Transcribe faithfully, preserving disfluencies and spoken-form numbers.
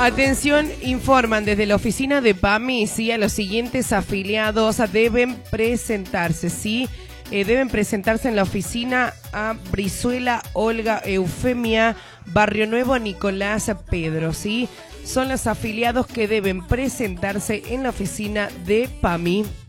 Atención, informan desde la oficina de PAMI, sí, a los siguientes afiliados deben presentarse, sí, eh, deben presentarse en la oficina a Brizuela, Olga, Eufemia, Barrio Nuevo, Nicolás, Pedro, sí, son los afiliados que deben presentarse en la oficina de PAMI.